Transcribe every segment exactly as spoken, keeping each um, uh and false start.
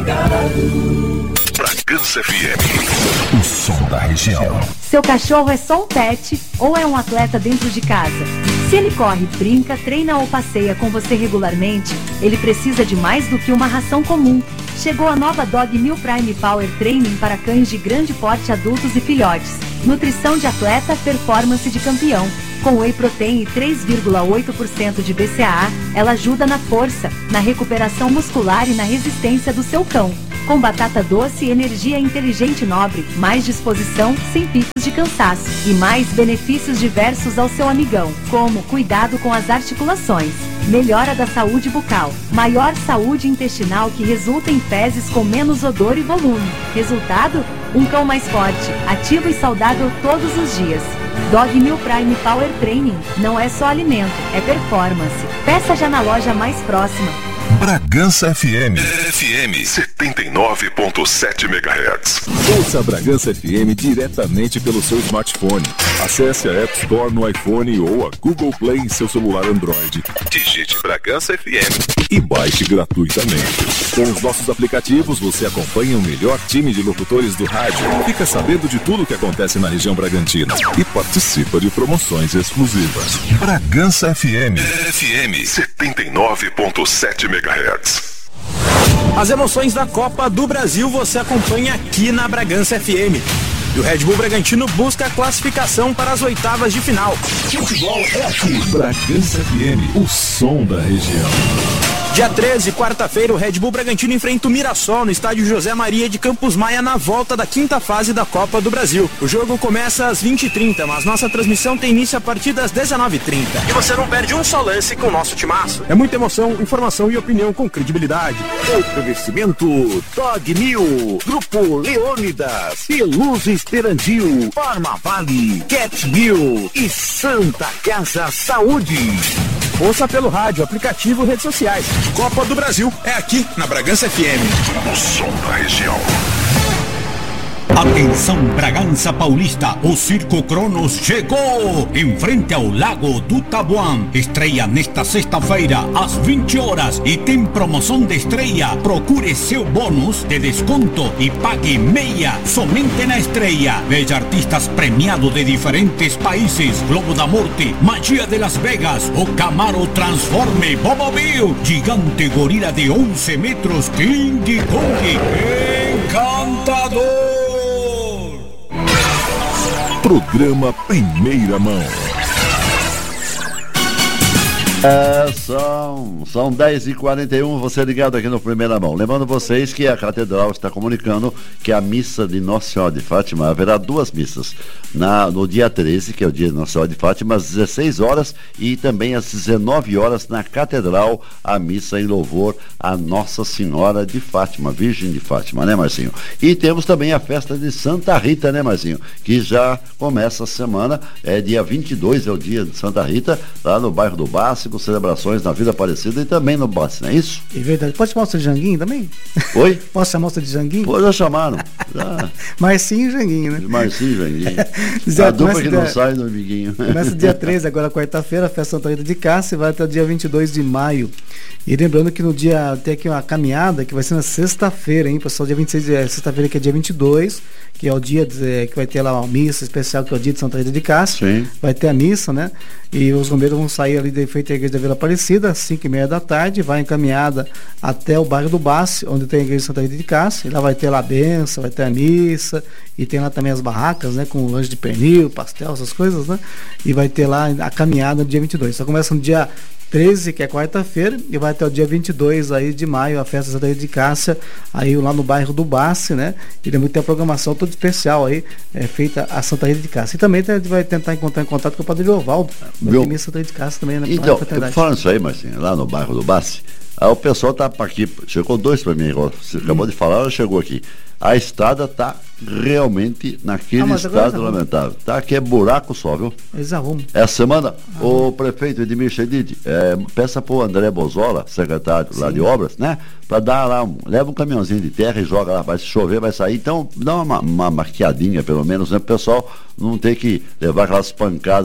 Plugado. Bragança F M, o som da região. Seu cachorro é só um pet ou é um atleta dentro de casa? Se ele corre, brinca, treina ou passeia com você regularmente, ele precisa de mais do que uma ração comum. Chegou a nova Dog Meal Prime Power Training para cães de grande porte, adultos e filhotes. Nutrição de atleta, performance de campeão. Com whey protein e três vírgula oito por cento de B C A A, ela ajuda na força, na recuperação muscular e na resistência do seu cão. Com batata doce e energia inteligente e nobre, mais disposição, sem picos de cansaço e mais benefícios diversos ao seu amigão, como cuidado com as articulações, melhora da saúde bucal, maior saúde intestinal que resulta em fezes com menos odor e volume. Resultado? Um cão mais forte, ativo e saudável todos os dias. Dog Meal Prime Power Training não é só alimento, é performance. Peça já na loja mais próxima. Bragança F M. F M setenta e nove ponto sete megahertz. Ouça a Bragança F M diretamente pelo seu smartphone. Acesse a App Store no iPhone ou a Google Play em seu celular Android. Digite Bragança F M e baixe gratuitamente. Com os nossos aplicativos, você acompanha o melhor time de locutores do rádio, fica sabendo de tudo o que acontece na região Bragantina e participa de promoções exclusivas. Bragança F M. F M setenta e nove ponto sete megahertz. As emoções da Copa do Brasil você acompanha aqui na Bragança F M. E o Red Bull Bragantino busca a classificação para as oitavas de final. Futebol é aqui. Bragança F M, o som da região. Dia treze, quarta-feira, o Red Bull Bragantino enfrenta o Mirassol no estádio José Maria de Campos Maia na volta da quinta fase da Copa do Brasil. O jogo começa às vinte e trinta, mas nossa transmissão tem início a partir das dezenove e trinta. E você não perde um só lance com o nosso timaço. É muita emoção, informação e opinião com credibilidade. Oferecimento Dog Meal, Grupo Leônidas, Peluso Esperantil, Farma Vale, Cat Meal e Santa Casa Saúde. Ouça pelo rádio, aplicativo e redes sociais. Copa do Brasil é aqui na Bragança F M. O som da região. Atenção Bragança Paulista, o Circo Cronos chegou em frente ao Lago do Taboão. Estreia nesta sexta-feira às vinte horas e tem promoção de estreia. Procure seu bônus de desconto e pague meia somente na estreia. Veja artistas premiados de diferentes países: Globo da Morte, Magia de Las Vegas, o Camaro Transforme, Bobo Bill, Gigante Gorila de onze metros, King Kong, Encantador. Programa Primeira Mão. É, são, são dez e quarenta e um, você ligado aqui no Primeira Mão. Lembrando vocês que a Catedral está comunicando que a missa de Nossa Senhora de Fátima haverá duas missas. Na, no dia treze, que é o dia de Nossa Senhora de Fátima, às dezesseis horas e também às dezenove horas na Catedral, a missa em louvor a Nossa Senhora de Fátima, Virgem de Fátima, né, Marcinho? E temos também a festa de Santa Rita, né, Marcinho? Que já começa a semana, é dia vinte e dois, é o dia de Santa Rita, lá no bairro do Bassi, com celebrações na Vila Aparecida e também no Bassi, não é isso? É verdade. Pode chamar você de Janguinho também? Oi? Posso chamar você de Janguinho? Pô, já chamaram. Já. Marcinho e Janguinho, né? Marcinho e Janguinho. Já a dupla que dia, não sai do amiguinho. Começa dia treze, agora quarta-feira, a festa Santa Rita de Cássia, e vai até o dia vinte e dois de maio. E lembrando que no dia tem aqui uma caminhada que vai ser na sexta-feira, hein, pessoal? Dia vinte e seis, é, sexta-feira, que é dia vinte e dois, que é o dia de, é, que vai ter lá uma missa especial, que é o dia de Santa Rita de Cássia. Sim. Vai ter a missa, né? E os bombeiros vão sair ali de frente à igreja da Vila Aparecida, às cinco e meia da tarde, vai encaminhada até o bairro do Bassi, onde tem a igreja de Santa Rita de Cássia. E lá vai ter lá a benção, vai ter a missa, e tem lá também as barracas, né? Com lanche de pernil, pastel, essas coisas, né? E vai ter lá a caminhada no dia vinte e dois. Só começa no dia treze, que é quarta-feira, e vai até o dia vinte e dois aí de maio, a festa Santa Rita de Cássia, aí lá no bairro do Bassi, né? E tem muita programação toda especial aí, é, feita a Santa Rita de Cássia. E também a gente vai tentar encontrar em contato com o Padre Ovaldo, Meu... tem Santa Rita de Cássia também, né? Então, falando isso aí, Marcinho, lá no bairro do Bassi, aí o pessoal tá aqui, chegou dois para mim, você acabou hum. de falar, ela chegou aqui. A estrada está realmente naquele ah, estado lamentável. Tá, que é buraco só, viu? Eles arrumam. Essa semana, ah, o prefeito Edmir Chedid é, peça pro André Bozola, secretário Sim. lá de obras, né? Para dar lá, um, leva um caminhãozinho de terra e joga lá, vai chover, vai sair. Então, dá uma, uma maquiadinha, pelo menos, né? Pro pessoal não ter que levar aquelas pancadas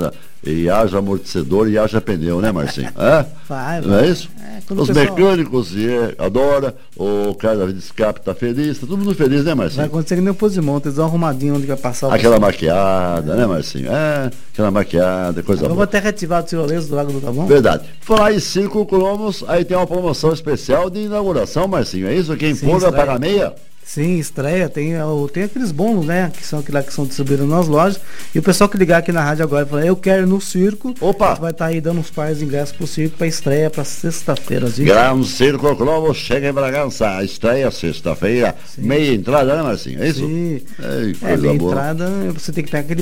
e haja amortecedor e haja pneu, né, Marcinho? É? Vai, vai. Não é isso? É, Os pessoal... mecânicos é, adoram, o cara da vida de escape tá feliz, tá todo mundo feliz, né, Marcinho? Vai acontecer que nem o Posimonte, eles dão arrumadinho onde vai passar o Aquela pessoal. maquiada, né, Marcinho? É, aquela maquiada, coisa Eu boa. vou até reativar o tirolês do Lago do Taboão. Verdade. Falar em cinco cromos, aí tem uma promoção especial de inauguração, Marcinho. É isso? Quem Sim, for vai estreia. pagar meia? Sim, estreia, tem, tem aqueles bônus, né? Que são aqueles que são distribuídos nas lojas. E o pessoal que ligar aqui na rádio agora e falar, eu quero ir no circo. Opa! A gente vai estar aí dando uns pares de ingressos pro circo pra estreia pra sexta-feira. Viu? Gran Circo Cromo chega em Bragança. A estreia sexta-feira. Meia entrada, né, Marcinho? É isso? Sim. Ei, É, coisa meia boa. entrada, você tem que pegar aquele